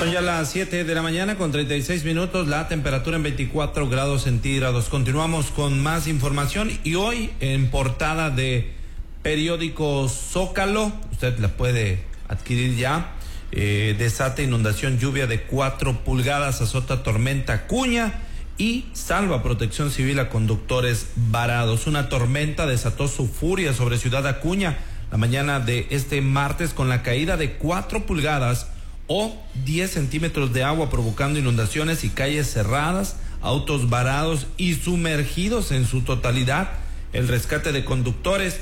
Son ya las 7 de la mañana con 36 minutos, la temperatura en 24 grados centígrados. Continuamos con más información y hoy en portada de periódico Zócalo, usted la puede adquirir ya, desata inundación, lluvia de 4 pulgadas, azota tormenta Acuña y salva Protección Civil a conductores varados. Una tormenta desató su furia sobre Ciudad Acuña la mañana de este martes con la caída de 4 pulgadas o 10 centímetros de agua, provocando inundaciones y calles cerradas, autos varados y sumergidos en su totalidad, el rescate de conductores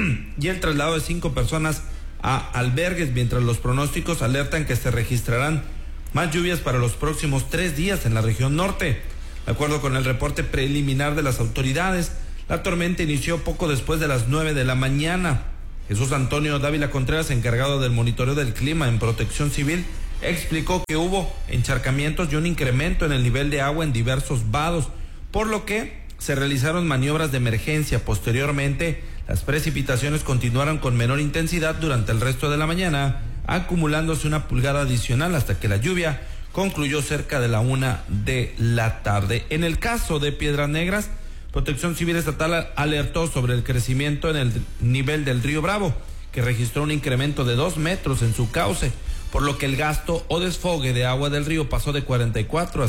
y el traslado de 5 personas a albergues, mientras los pronósticos alertan que se registrarán más lluvias para los próximos 3 días en la región norte. De acuerdo con el reporte preliminar de las autoridades, la tormenta inició poco después de las 9 de la mañana. Jesús Antonio Dávila Contreras, encargado del monitoreo del clima en Protección Civil, explicó que hubo encharcamientos y un incremento en el nivel de agua en diversos vados, por lo que se realizaron maniobras de emergencia. Posteriormente, las precipitaciones continuaron con menor intensidad durante el resto de la mañana, acumulándose 1 pulgada adicional hasta que la lluvia concluyó cerca de la 1 de la tarde. En el caso de Piedras Negras, Protección Civil Estatal alertó sobre el crecimiento en el nivel del río Bravo, que registró un incremento de 2 metros en su cauce, por lo que el gasto o desfogue de agua del río pasó de 44 a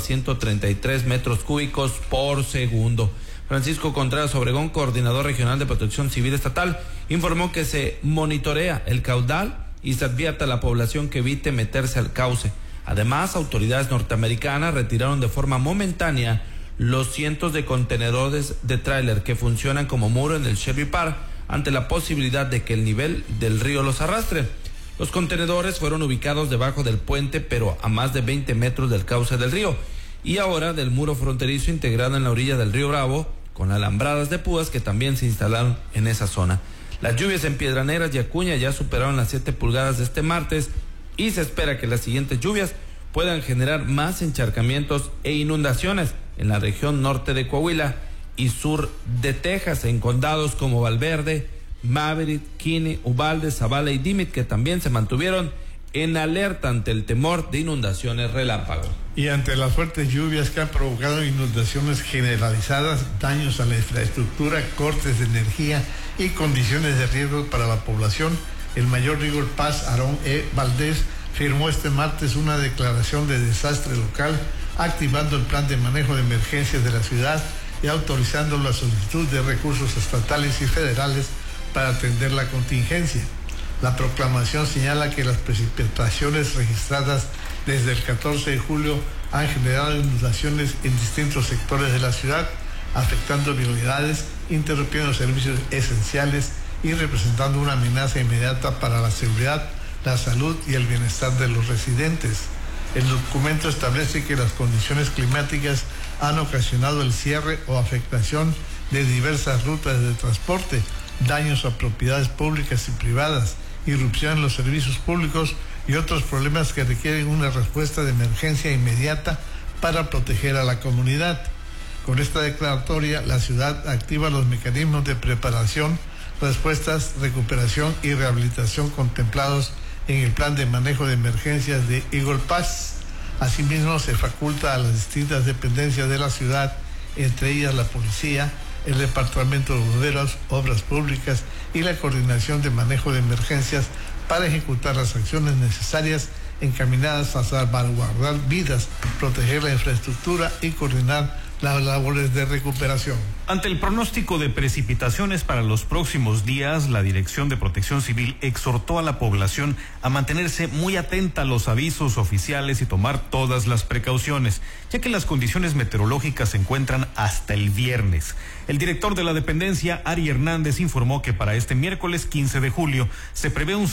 133 metros cúbicos por segundo. Francisco Contreras Obregón, coordinador regional de Protección Civil Estatal, informó que se monitorea el caudal y se advierte a la población que evite meterse al cauce. Además, autoridades norteamericanas retiraron de forma momentánea los cientos de contenedores de tráiler que funcionan como muro en el Shelby Park ante la posibilidad de que el nivel del río los arrastre. Los contenedores fueron ubicados debajo del puente, pero a más de 20 metros del cauce del río y ahora del muro fronterizo integrado en la orilla del río Bravo, con alambradas de púas que también se instalaron en esa zona. Las lluvias en Piedras Negras y Acuña ya superaron las 7 pulgadas de este martes y se espera que las siguientes lluvias puedan generar más encharcamientos e inundaciones en la región norte de Coahuila y sur de Texas, en condados como Valverde, Maverick, Kinney, Uvalde, Zavala y Dimmitt, que también se mantuvieron en alerta ante el temor de inundaciones relámpago. Y ante las fuertes lluvias que han provocado inundaciones generalizadas, daños a la infraestructura, cortes de energía y condiciones de riesgo para la población, el mayor Rigor Paz Aarón E. Valdés firmó este martes una declaración de desastre local, activando el plan de manejo de emergencias de la ciudad y autorizando la solicitud de recursos estatales y federales para atender la contingencia. La proclamación señala que las precipitaciones registradas desde el 14 de julio han generado inundaciones en distintos sectores de la ciudad, afectando vialidades, interrumpiendo servicios esenciales y representando una amenaza inmediata para la seguridad, la salud y el bienestar de los residentes. El documento establece que las condiciones climáticas han ocasionado el cierre o afectación de diversas rutas de transporte, daños a propiedades públicas y privadas, irrupción en los servicios públicos y otros problemas que requieren una respuesta de emergencia inmediata para proteger a la comunidad. Con esta declaratoria, la ciudad activa los mecanismos de preparación, respuestas, recuperación y rehabilitación contemplados en el plan de manejo de emergencias de Eagle Pass. Asimismo, se faculta a las distintas dependencias de la ciudad, entre ellas la policía, el departamento de bomberos, obras públicas y la coordinación de manejo de emergencias, para ejecutar las acciones necesarias encaminadas a salvaguardar vidas, proteger la infraestructura y coordinar las labores de recuperación. Ante el pronóstico de precipitaciones para los próximos días, la Dirección de Protección Civil exhortó a la población a mantenerse muy atenta a los avisos oficiales y tomar todas las precauciones, ya que las condiciones meteorológicas se encuentran hasta el viernes. El director de la dependencia, Ari Hernández, informó que para este miércoles 15 de julio se prevé un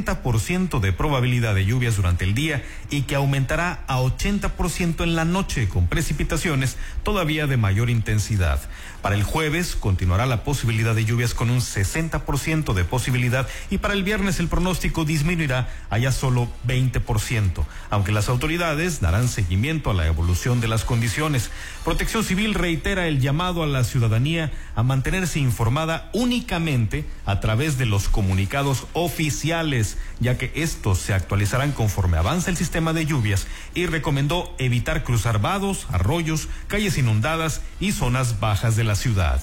70% de probabilidad de lluvias durante el día y que aumentará a 80% en la noche, con precipitaciones todavía de mayor intensidad. Para el jueves continuará la posibilidad de lluvias con un 60% de posibilidad y para el viernes el pronóstico disminuirá a ya solo 20%, aunque las autoridades darán seguimiento a la evolución de las condiciones. Protección Civil reitera el llamado a la ciudadanía a mantenerse informada únicamente a través de los comunicados oficiales, ya que estos se actualizarán conforme avanza el sistema de lluvias, y recomendó evitar cruzar vados, arroyos, calles inundadas y zonas bajas de la ciudad.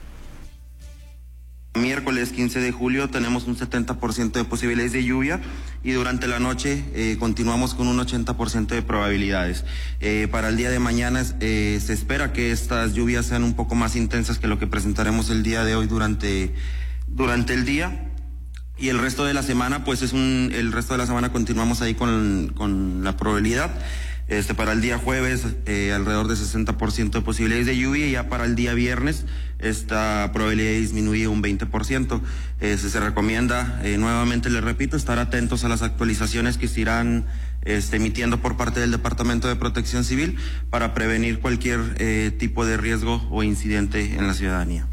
Miércoles 15 de julio tenemos un 70% de posibilidades de lluvia y durante la noche continuamos con un 80% de probabilidades. Para el día de mañana se espera que estas lluvias sean un poco más intensas que lo que presentaremos el día de hoy durante el día. Y el resto de la semana, pues el resto de la semana continuamos ahí con la probabilidad. Para el día jueves, alrededor de 60% de posibilidades de lluvia, y ya para el día viernes, esta probabilidad disminuye un 20%. Se recomienda, nuevamente les repito, estar atentos a las actualizaciones que se irán emitiendo por parte del Departamento de Protección Civil para prevenir cualquier tipo de riesgo o incidente en la ciudadanía.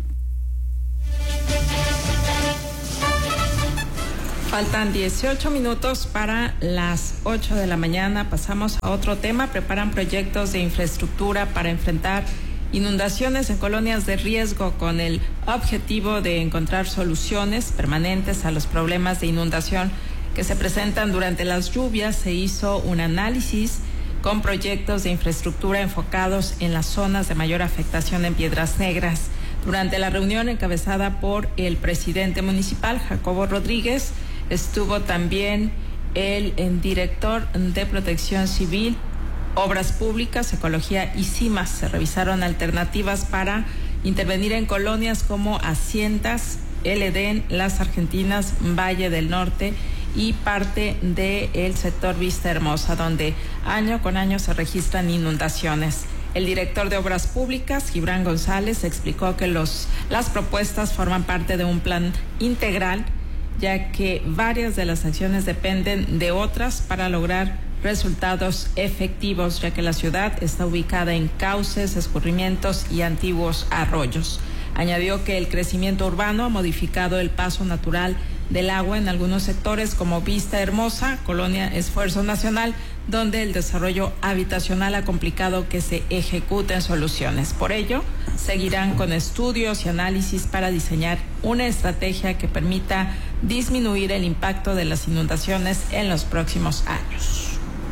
Faltan 18 minutos para las 8 de la mañana. Pasamos a otro tema. Preparan proyectos de infraestructura para enfrentar inundaciones en colonias de riesgo con el objetivo de encontrar soluciones permanentes a los problemas de inundación que se presentan durante las lluvias. Se hizo un análisis con proyectos de infraestructura enfocados en las zonas de mayor afectación en Piedras Negras. Durante la reunión encabezada por el presidente municipal, Jacobo Rodríguez, estuvo también el director de Protección Civil, Obras Públicas, Ecología y CIMAS. Se revisaron alternativas para intervenir en colonias como Haciendas, El Edén, Las Argentinas, Valle del Norte y parte del sector Vista Hermosa, donde año con año se registran inundaciones. El director de Obras Públicas, Gibran González, explicó que las propuestas forman parte de un plan integral, ya que varias de las acciones dependen de otras para lograr resultados efectivos, ya que la ciudad está ubicada en cauces, escurrimientos y antiguos arroyos. Añadió que el crecimiento urbano ha modificado el paso natural del agua en algunos sectores como Vista Hermosa, Colonia Esfuerzo Nacional, donde el desarrollo habitacional ha complicado que se ejecuten soluciones. Por ello, seguirán con estudios y análisis para diseñar una estrategia que permita disminuir el impacto de las inundaciones en los próximos años.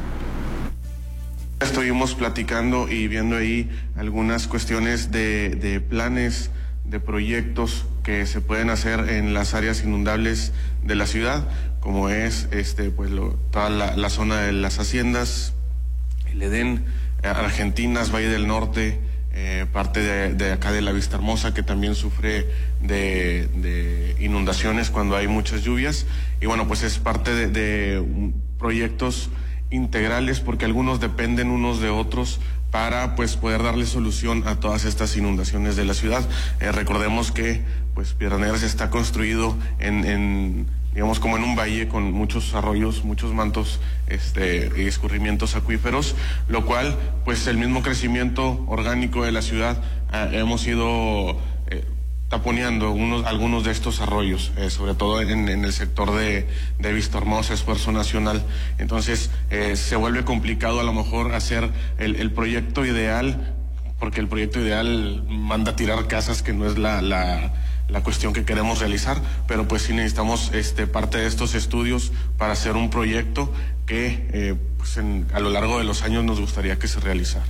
Estuvimos platicando y viendo ahí algunas cuestiones de planes, de proyectos que se pueden hacer en las áreas inundables de la ciudad, como es toda la zona de las Haciendas, El Edén, Argentinas, Valle del Norte, parte de acá de la Vista Hermosa, que también sufre de inundaciones cuando hay muchas lluvias. Y bueno, pues es parte de proyectos integrales, porque algunos dependen unos de otros para pues poder darle solución a todas estas inundaciones de la ciudad. Recordemos que pues Piedras Negras está construido digamos como en un valle con muchos arroyos, muchos mantos y escurrimientos acuíferos, lo cual pues el mismo crecimiento orgánico de la ciudad hemos ido taponeando algunos de estos arroyos, sobre todo en el sector de Vista Hermosa, Esfuerzo Nacional. Entonces se vuelve complicado a lo mejor hacer el proyecto ideal, porque el proyecto ideal manda a tirar casas, que no es la cuestión que queremos realizar, pero pues sí necesitamos parte de estos estudios para hacer un proyecto que a lo largo de los años nos gustaría que se realizara.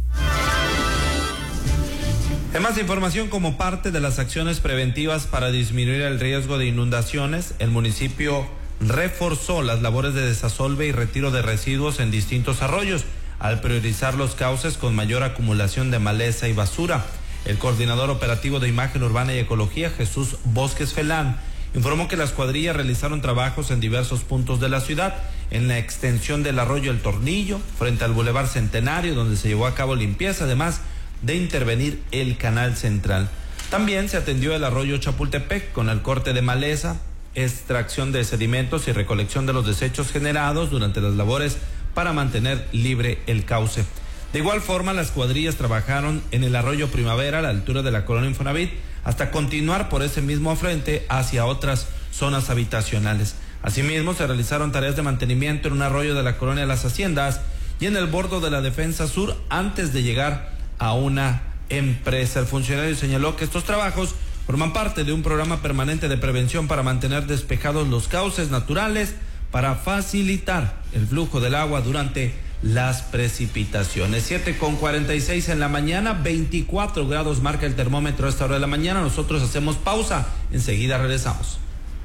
En más información, como parte de las acciones preventivas para disminuir el riesgo de inundaciones, el municipio reforzó las labores de desasolve y retiro de residuos en distintos arroyos, al priorizar los cauces con mayor acumulación de maleza y basura. El coordinador operativo de Imagen Urbana y Ecología, Jesús Bosques Felán, informó que las cuadrillas realizaron trabajos en diversos puntos de la ciudad, en la extensión del arroyo El Tornillo, frente al Boulevard Centenario, donde se llevó a cabo limpieza, además de intervenir el canal central. También se atendió el arroyo Chapultepec con el corte de maleza, extracción de sedimentos y recolección de los desechos generados durante las labores para mantener libre el cauce. De igual forma, las cuadrillas trabajaron en el arroyo Primavera a la altura de la colonia Infonavit hasta continuar por ese mismo frente hacia otras zonas habitacionales. Asimismo, se realizaron tareas de mantenimiento en un arroyo de la colonia Las Haciendas y en el bordo de la Defensa Sur antes de llegar a una empresa. El funcionario señaló que estos trabajos forman parte de un programa permanente de prevención para mantener despejados los cauces naturales para facilitar el flujo del agua durante las precipitaciones. 7:46 en la mañana, 24 grados marca el termómetro a esta hora de la mañana. Nosotros hacemos pausa, enseguida regresamos.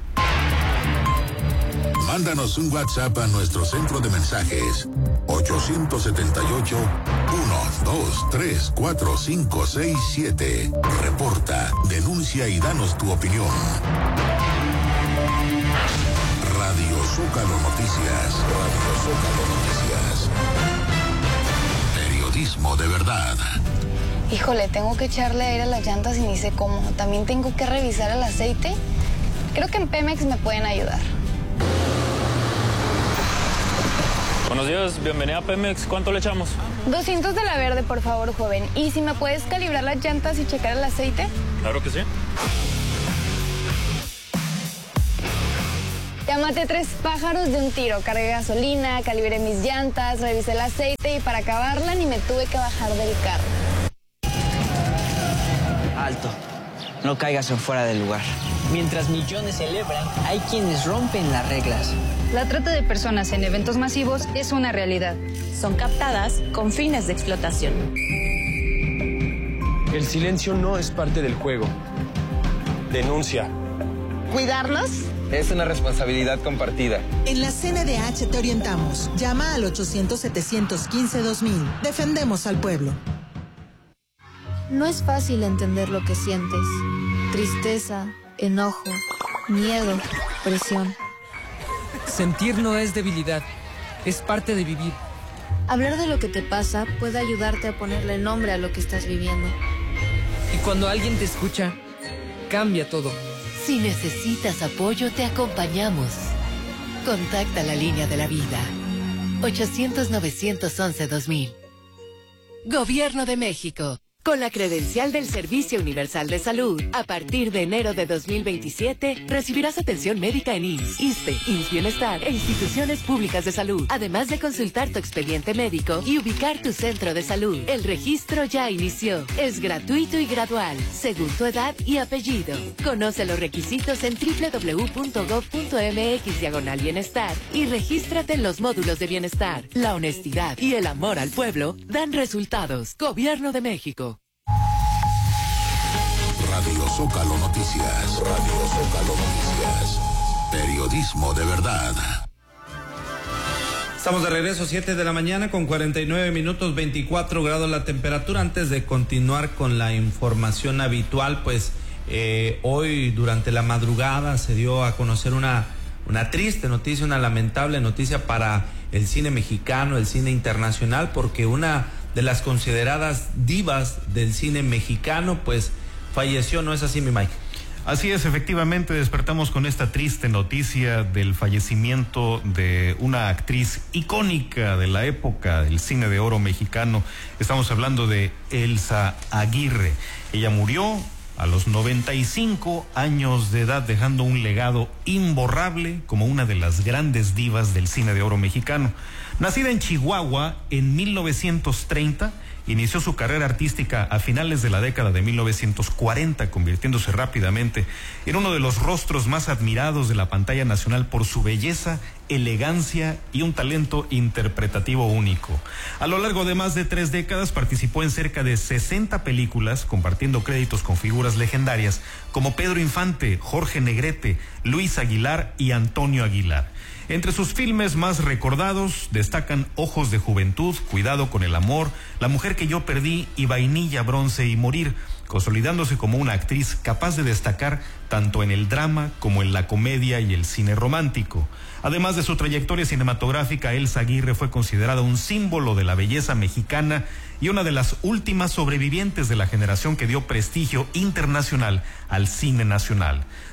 Mándanos un WhatsApp a nuestro centro de mensajes 878-123-4567. Reporta, denuncia y danos tu opinión. Radio Zócalo Noticias. Radio Zócalo Noticias. Periodismo de verdad. Híjole, tengo que echarle aire a las llantas y ni sé cómo. También tengo que revisar el aceite. Creo que en Pemex me pueden ayudar. Buenos días, bienvenida a Pemex. ¿Cuánto le echamos? 200 de la verde, por favor, joven. ¿Y si me puedes calibrar las llantas y checar el aceite? Claro que sí. Ya maté 3 pájaros de un tiro. Cargué gasolina, calibré mis llantas, revisé el aceite y para acabarla ni me tuve que bajar del carro. Alto. No caigas en fuera del lugar. Mientras millones celebran, hay quienes rompen las reglas. La trata de personas en eventos masivos es una realidad. Son captadas con fines de explotación. El silencio no es parte del juego. Denuncia. ¿Cuidarnos? Es una responsabilidad compartida. En la CNDH te orientamos. Llama al 800-715-2000. Defendemos al pueblo. No es fácil entender lo que sientes. Tristeza, enojo, miedo, presión. Sentir no es debilidad, es parte de vivir. Hablar de lo que te pasa puede ayudarte a ponerle nombre a lo que estás viviendo. Y cuando alguien te escucha, cambia todo. Si necesitas apoyo, te acompañamos. Contacta la línea de la vida. 800-911-2000. Gobierno de México. Con la credencial del Servicio Universal de Salud, a partir de enero de 2027, recibirás atención médica en IMSS, ISSSTE, IMSS Bienestar e instituciones públicas de salud, además de consultar tu expediente médico y ubicar tu centro de salud. El registro ya inició. Es gratuito y gradual, según tu edad y apellido. Conoce los requisitos en www.gov.mx/bienestar y regístrate en los módulos de bienestar. La honestidad y el amor al pueblo dan resultados. Gobierno de México. Radio Zócalo Noticias. Radio Zócalo Noticias. Periodismo de verdad. Estamos de regreso, 7 de la mañana con 49 minutos, 24 grados la temperatura. Antes de continuar con la información habitual, pues hoy durante la madrugada se dio a conocer una triste noticia, una lamentable noticia para el cine mexicano, el cine internacional, porque una de las consideradas divas del cine mexicano, pues falleció, ¿no es así, mi Mike? Así es, efectivamente despertamos con esta triste noticia del fallecimiento de una actriz icónica de la época del cine de oro mexicano. Estamos hablando de Elsa Aguirre. Ella murió a los 95 años de edad, dejando un legado imborrable como una de las grandes divas del cine de oro mexicano. Nacida en Chihuahua en 1930, inició su carrera artística a finales de la década de 1940, convirtiéndose rápidamente en uno de los rostros más admirados de la pantalla nacional por su belleza, elegancia y un talento interpretativo único. A lo largo de más de 3 décadas participó en cerca de 60 películas, compartiendo créditos con figuras legendarias como Pedro Infante, Jorge Negrete, Luis Aguilar y Antonio Aguilar. Entre sus filmes más recordados destacan Ojos de Juventud, Cuidado con el Amor, La Mujer que yo perdí y Vainilla, Bronce y Morir, consolidándose como una actriz capaz de destacar tanto en el drama como en la comedia y el cine romántico. Además de su trayectoria cinematográfica, Elsa Aguirre fue considerada un símbolo de la belleza mexicana y una de las últimas sobrevivientes de la generación que dio prestigio internacional al cine nacional.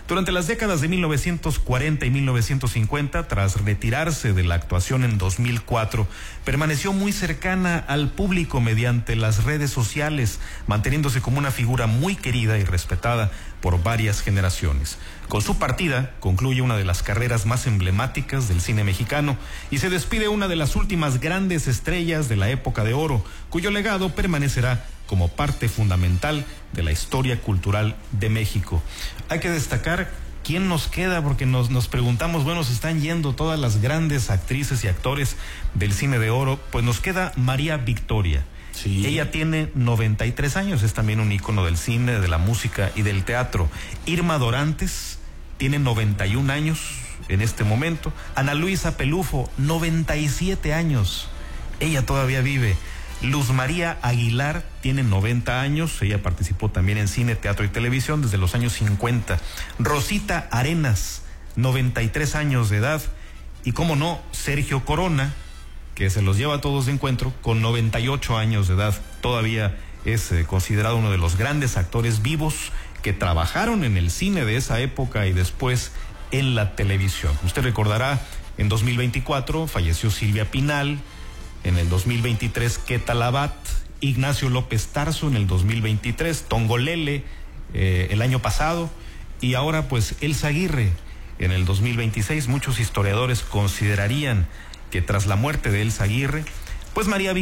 Durante las décadas de 1940 y 1950, tras retirarse de la actuación en 2004, permaneció muy cercana al público mediante las redes sociales, manteniéndose como una figura muy querida y respetada por varias generaciones. Con su partida, concluye una de las carreras más emblemáticas del cine mexicano y se despide una de las últimas grandes estrellas de la época de oro, cuyo legado permanecerá como parte fundamental de la historia cultural de México. Hay que destacar quién nos queda, porque nos preguntamos, bueno, se están yendo todas las grandes actrices y actores del cine de oro, pues nos queda María Victoria. Sí. Ella tiene 93 años, es también un ícono del cine, de la música y del teatro. Irma Dorantes tiene 91 años en este momento. Ana Luisa Pelufo, 97 años. Ella todavía vive. Luz María Aguilar tiene 90 años, ella participó también en cine, teatro y televisión desde los años 50. Rosita Arenas, 93 años de edad. Y cómo no, Sergio Corona, que se los lleva a todos de encuentro, con 98 años de edad. Todavía es considerado uno de los grandes actores vivos que trabajaron en el cine de esa época y después en la televisión. Usted recordará, en 2024 falleció Silvia Pinal. En el 2023, Queta Labat, Ignacio López Tarso en el 2023, Tongolele el año pasado, y ahora pues Elsa Aguirre en el 2026. Muchos historiadores considerarían que tras la muerte de Elsa Aguirre, pues María